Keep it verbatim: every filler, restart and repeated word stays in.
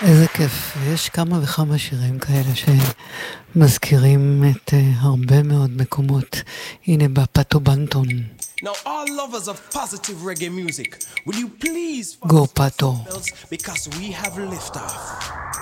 איזה כיף, יש כמה וכמה שירים כאלה שמזכירים את uh, הרבה מאוד מקומות. הנה בפאטו בנטון. Now all lovers of positive reggae music, will you please Go Pato. because we have liftoff.